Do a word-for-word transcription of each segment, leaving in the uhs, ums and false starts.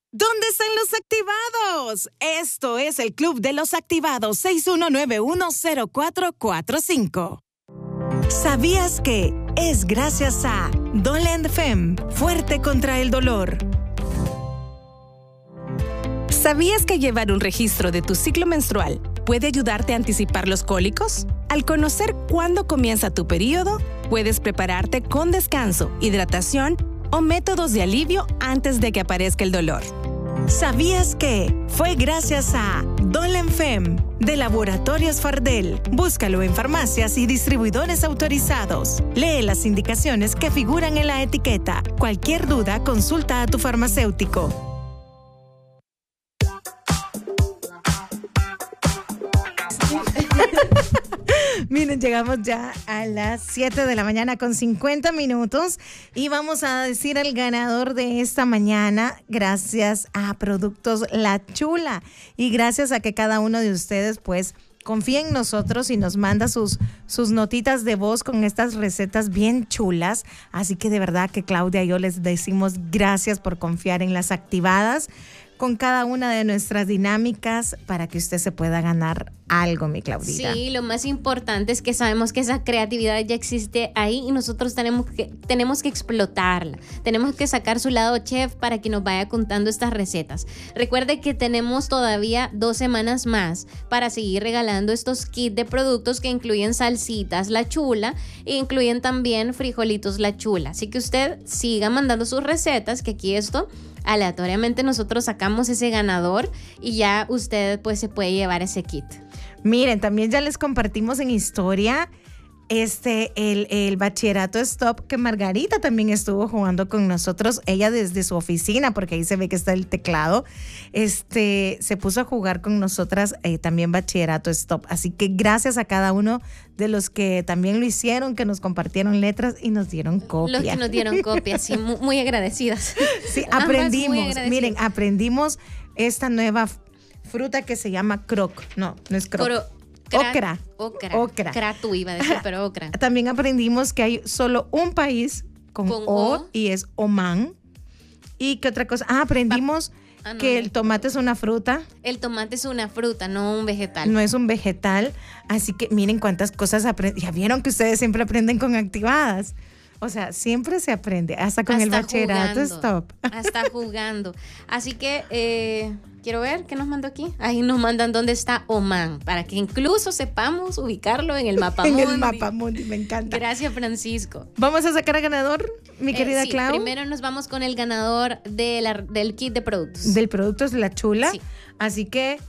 ¿Dónde están los activados? Esto es el Club de los Activados, seis uno nueve uno cero cuatro cuatro cinco. ¿Sabías que es gracias a Dolend Fem, fuerte contra el dolor? ¿Sabías que llevar un registro de tu ciclo menstrual puede ayudarte a anticipar los cólicos? Al conocer cuándo comienza tu periodo, puedes prepararte con descanso, hidratación o métodos de alivio antes de que aparezca el dolor. ¿Sabías que fue gracias a Dolend Fem de Laboratorios Fardel? Búscalo en farmacias y distribuidores autorizados. Lee las indicaciones que figuran en la etiqueta. Cualquier duda, consulta a tu farmacéutico. Miren, llegamos ya a las siete de la mañana con cincuenta minutos y vamos a decir al ganador de esta mañana gracias a Productos La Chula y gracias a que cada uno de ustedes pues confía en nosotros y nos manda sus, sus notitas de voz con estas recetas bien chulas. Así que de verdad que Claudia y yo les decimos gracias por confiar en las activadas con cada una de nuestras dinámicas para que usted se pueda ganar algo, mi Claudita. Sí, lo más importante es que sabemos que esa creatividad ya existe ahí y nosotros tenemos que, tenemos que explotarla. Tenemos que sacar su lado chef para que nos vaya contando estas recetas. Recuerde que tenemos todavía dos semanas más para seguir regalando estos kits de productos que incluyen salsitas La Chula e incluyen también frijolitos La Chula. Así que usted siga mandando sus recetas, que aquí esto aleatoriamente nosotros sacamos ese ganador y ya usted pues se puede llevar ese kit. Miren, también ya les compartimos en historia este el, el bachillerato stop que Margarita también estuvo jugando con nosotros, ella desde su oficina, porque ahí se ve que está el teclado, este se puso a jugar con nosotras eh, también bachillerato stop, así que gracias a cada uno de los que también lo hicieron, que nos compartieron letras y nos dieron copia. Los que nos dieron copia, sí, muy, muy agradecidas. Sí, aprendimos, miren, aprendimos esta nueva fruta que se llama croc, no, no es croc. Cro Ocra. Ocra. Ocra. Cratu iba a decir, pero ocra. También aprendimos que hay solo un país con, con O, o y es Oman. ¿Y qué otra cosa? Ah, aprendimos ah, no, que no. el tomate es una fruta. El tomate es una fruta, no un vegetal. No es un vegetal. Así que miren cuántas cosas aprendí. Ya vieron que ustedes siempre aprenden con activadas. O sea, siempre se aprende, hasta con hasta el bachillerato stop. Hasta jugando. Así que, eh, quiero ver, ¿qué nos mandó aquí? Ahí nos mandan dónde está Oman, para que incluso sepamos ubicarlo en el mapa mundi. En el mapa mundi, me encanta. Gracias, Francisco. ¿Vamos a sacar al ganador, mi querida eh, sí, Clau? Primero nos vamos con el ganador de la, del kit de productos. Del Productos La Chula. Sí. Así que...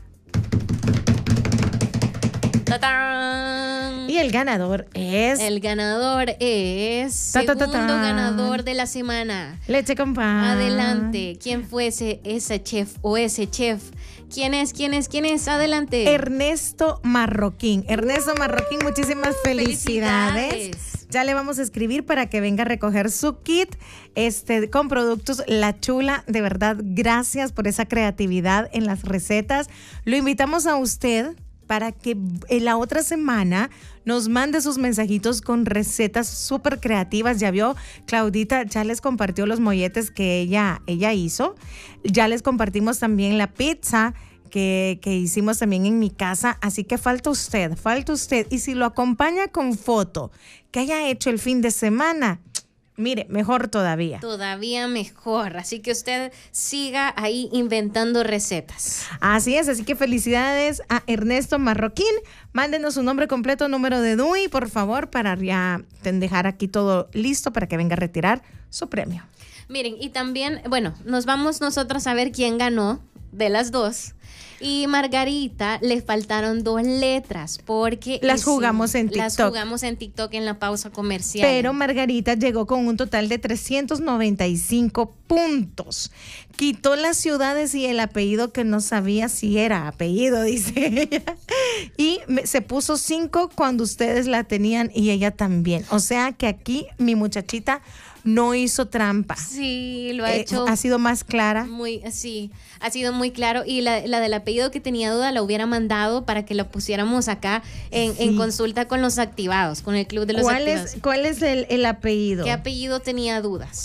¡Tatán! Y el ganador es... El ganador es... Ta, ta, ta, segundo ta. ganador de la semana. Leche con pan. Adelante. ¿Quién fue ese, ese chef o ese chef? ¿Quién es? ¿Quién es? ¿Quién es? Adelante. Ernesto Marroquín. Ernesto Marroquín, muchísimas felicidades. Felicidades. Ya le vamos a escribir para que venga a recoger su kit este, con Productos La Chula. De verdad, gracias por esa creatividad en las recetas. Lo invitamos a usted para que en la otra semana nos mande sus mensajitos con recetas súper creativas. Ya vio, Claudita ya les compartió los molletes que ella, ella hizo. Ya les compartimos también la pizza que, que hicimos también en mi casa. Así que falta usted, falta usted. Y si lo acompaña con foto que haya hecho el fin de semana, mire, mejor todavía. Todavía mejor. Así que usted siga ahí inventando recetas. Así es, así que felicidades a Ernesto Marroquín. Mándenos su nombre completo, número de D U I, por favor, para ya dejar aquí todo listo para que venga a retirar su premio. Miren, y también, bueno, nos vamos nosotros a ver quién ganó de las dos. Y Margarita le faltaron dos letras porque las jugamos en TikTok. Las jugamos en TikTok en la pausa comercial. Pero Margarita llegó con un total de trescientos noventa y cinco puntos. Quitó las ciudades y el apellido que no sabía si era apellido, dice ella. Y me, se puso cinco cuando ustedes la tenían y ella también. O sea que aquí mi muchachita no hizo trampa. Sí, lo ha eh, hecho. Ha sido más clara. Muy, sí, ha sido muy claro. Y la, la del apellido que tenía duda la hubiera mandado para que lo pusiéramos acá en, sí. en consulta con los activados, con el Club de los ¿Cuál Activados. Es, ¿Cuál es el, el apellido? ¿Qué apellido tenía dudas?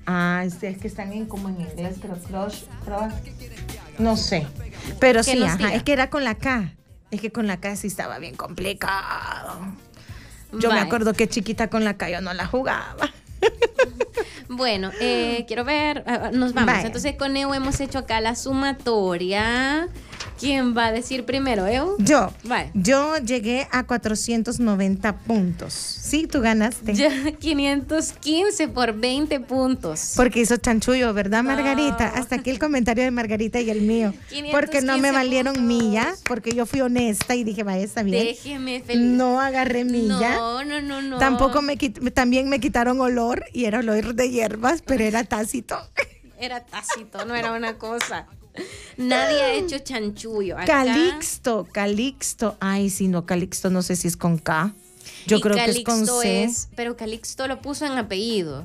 Ah, es, es que están en como en inglés, pero crush, crush, no sé. Pero sí, ajá, diga? Es que era con la K. Es que con la K sí estaba bien complicado. Yo vale. me acuerdo que chiquita con la K yo no la jugaba. Bueno, eh, quiero ver, nos vamos. Vaya. Entonces con Evo hemos hecho acá la sumatoria. ¿Quién va a decir primero, Evo? Yo. Vale. Yo llegué a cuatrocientos noventa puntos. Sí, tú ganaste. Ya, quinientos quince por veinte puntos. Porque hizo chanchullo, ¿verdad, Margarita? Oh. Hasta aquí el comentario de Margarita y el mío. Porque no me valieron puntos. millas, porque yo fui honesta y dije, vaya, está bien. Déjeme feliz. No agarré milla. No, no, no, no. Tampoco me quit- también me quitaron olor y era olor de hierbas, pero era tácito. Era tácito, no era una cosa. Nadie ha hecho chanchullo. Acá. Calixto, Calixto. Ay, si no, Calixto no sé si es con K. Yo y creo Calixto que es con C. Es, pero Calixto lo puso en apellido.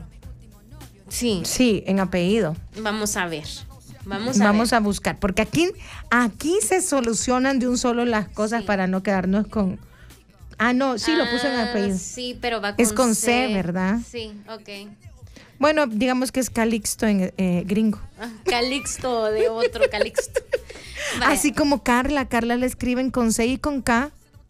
Sí. Sí, en apellido. Vamos a ver. Vamos a Vamos ver. a buscar. Porque aquí, aquí se solucionan de un solo las cosas sí. para no quedarnos con. Ah, no, sí, ah, lo puso en apellido. Sí, pero va con Es con C, C, ¿verdad? Sí, ok. Bueno, digamos que es Calixto en eh, gringo. Ah, Calixto de otro Calixto. Vaya. Así como Carla, Carla la escriben con C y con K.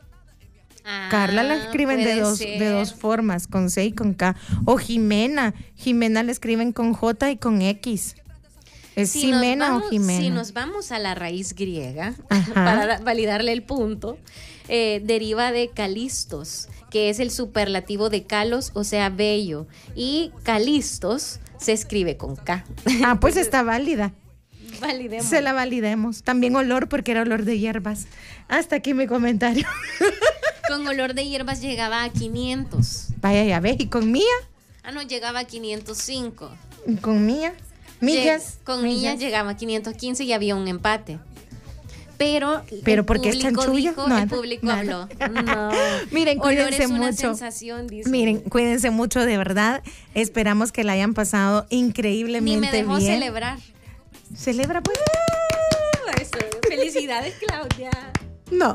Ah, Carla la escriben de dos, de dos formas, con C y con K. O Jimena, Jimena la escriben con J y con X. ¿Es si Jimena vamos, o Jimena? Si nos vamos a la raíz griega, ajá, para validarle el punto, eh, deriva de calistos, que es el superlativo de calos, o sea, bello. Y calistos se escribe con K. Ah, pues está válida. Validemos. Se la validemos. También olor, porque era olor de hierbas. Hasta aquí mi comentario. Con olor de hierbas llegaba a quinientos. Vaya, ya ves. ¿Y con mía? Ah, no, llegaba a quinientos cinco. ¿Y con mía? Millas. Lleg- con millas. millas llegaba a quinientos quince y había un empate. Pero, pero porque es chanchullo, dijo, no, el público nada. habló. No. Miren, cuídense es una mucho. Sensación, dice. Miren, cuídense mucho, de verdad. Esperamos que la hayan pasado increíblemente bien. Ni me dejó bien. celebrar. Celebra, pues. Uh, eso. Felicidades, Claudia. No.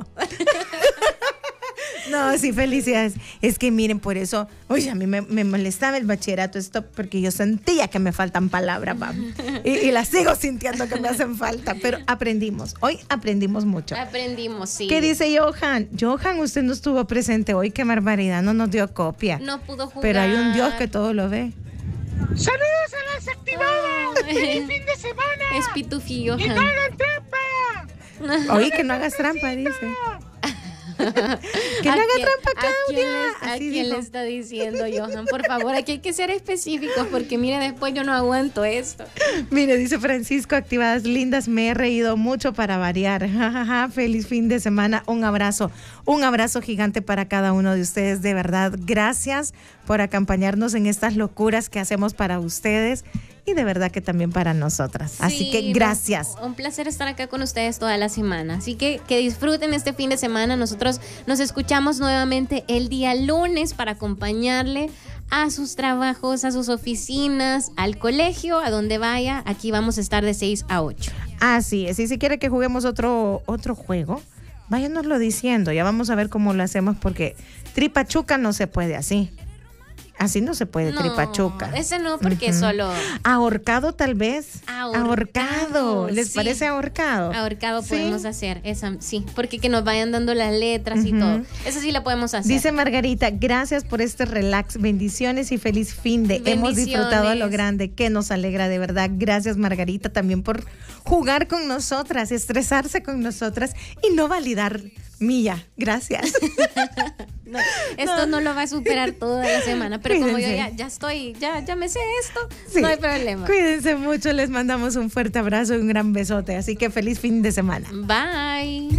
No, sí, felicidades. Es que miren, por eso, oye, a mí me, me molestaba el bachillerato esto porque yo sentía que me faltan palabras, vamos. Y, y las sigo sintiendo que me hacen falta, pero aprendimos. Hoy aprendimos mucho. Aprendimos, sí. ¿Qué dice Johan? Johan, usted no estuvo presente hoy, qué barbaridad, no nos dio copia. No pudo jugar. Pero hay un Dios que todo lo ve. ¡Saludos a las activadas! ¡Feliz fin de semana! Es Pitufí, Johan. ¡Y no hagan trampa! Oye, que no hagas trampa, dice. Que no haga trampa, Claudia. ¿A quién, le, ¿a quién le está diciendo, Johan? Por favor, aquí hay que ser específicos porque mire, después yo no aguanto esto. Mire, dice Francisco, activadas lindas, me he reído mucho para variar. Ja, ja, ja. Feliz fin de semana, un abrazo, un abrazo gigante para cada uno de ustedes, de verdad. Gracias por acompañarnos en estas locuras que hacemos para ustedes. Y de verdad que también para nosotras. Sí, así que gracias. Un placer estar acá con ustedes toda la semana. Así que que disfruten este fin de semana. Nosotros nos escuchamos nuevamente el día lunes para acompañarle a sus trabajos, a sus oficinas, al colegio, a donde vaya. Aquí vamos a estar de seis a ocho. Así es. Y si quiere que juguemos otro, otro juego, váyanoslo diciendo. Ya vamos a ver cómo lo hacemos porque tripachuca no se puede así. Así no se puede, no, tripachuca. Ese no, porque uh-huh. solo... Ahorcado tal vez. Ahorcado. Ahorcado. ¿Les sí. parece ahorcado? Ahorcado ¿Sí? Podemos hacer, esa, sí. Porque que nos vayan dando las letras uh-huh. y todo. Eso sí la podemos hacer. Dice Margarita, gracias por este relax. Bendiciones y feliz fin de. Hemos disfrutado a lo grande. Que nos alegra, de verdad. Gracias, Margarita, también por jugar con nosotras, estresarse con nosotras y no validar milla. Gracias. No, esto no. no lo va a superar toda la semana, pero Cuídense. Como yo ya, ya estoy, ya, ya me sé esto, sí. No hay problema. Cuídense mucho, les mandamos un fuerte abrazo y un gran besote, así que feliz fin de semana. Bye.